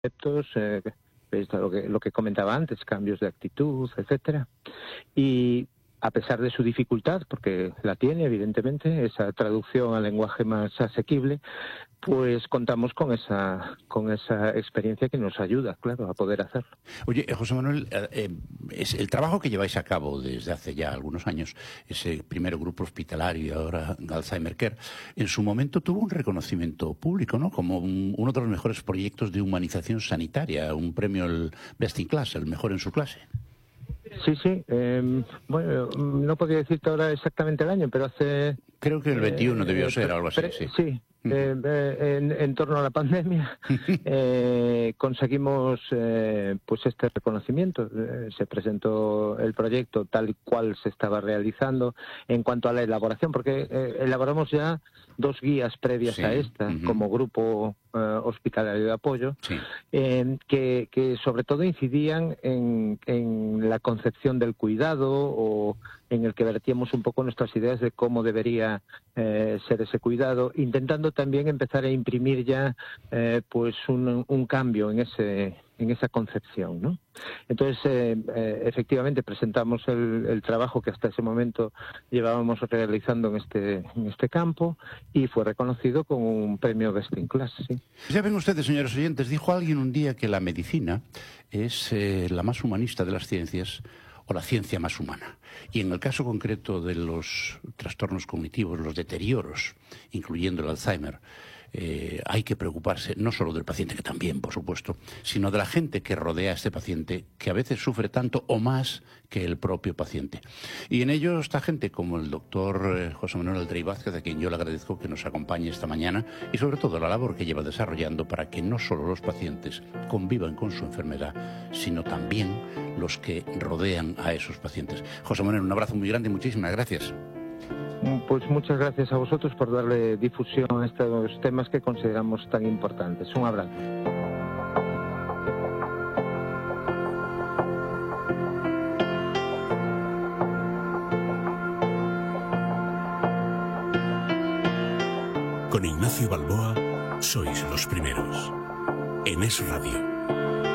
conceptos, lo que comentaba antes, cambios de actitud, etcétera. Y a pesar de su dificultad, porque la tiene evidentemente, esa traducción al lenguaje más asequible, pues contamos con esa experiencia que nos ayuda, claro, a poder hacerlo. Oye, José Manuel, es el trabajo que lleváis a cabo desde hace ya algunos años, ese primero grupo hospitalario y ahora Alzheimer Care, en su momento tuvo un reconocimiento público, ¿no? Como uno de los mejores proyectos de humanización sanitaria, un premio, el Best in Class, el mejor en su clase. Sí. Bueno, no podría decirte ahora exactamente el año, pero hace... Creo que el 21 debió ser, algo así, sí. Sí. En torno a la pandemia conseguimos pues este reconocimiento. Se presentó el proyecto tal y cual se estaba realizando en cuanto a la elaboración, porque elaboramos ya 2 guías previas a esta como grupo hospitalario de apoyo, que sobre todo incidían en la concepción del cuidado, o en el que vertíamos un poco nuestras ideas de cómo debería ser ese cuidado, intentando también empezar a imprimir ya pues un cambio en esa concepción, ¿no? Entonces, efectivamente, presentamos el trabajo que hasta ese momento llevábamos realizando en este campo, y fue reconocido con un premio Best in Class, sí. Ya ven ustedes, señores oyentes, dijo alguien un día que la medicina es la más humanista de las ciencias, o la ciencia más humana. Y en el caso concreto de los trastornos cognitivos, los deterioros, incluyendo el Alzheimer, hay que preocuparse no solo del paciente, que también, por supuesto, sino de la gente que rodea a este paciente, que a veces sufre tanto o más que el propio paciente. Y en ello está gente como el doctor José Manuel Aldrey Vázquez, a quien yo le agradezco que nos acompañe esta mañana, y sobre todo la labor que lleva desarrollando para que no solo los pacientes convivan con su enfermedad, sino también los que rodean a esos pacientes. José Manuel, un abrazo muy grande y muchísimas gracias. Pues muchas gracias a vosotros por darle difusión a estos temas que consideramos tan importantes. Un abrazo. Con Ignacio Balboa, sois los primeros. En Es Radio.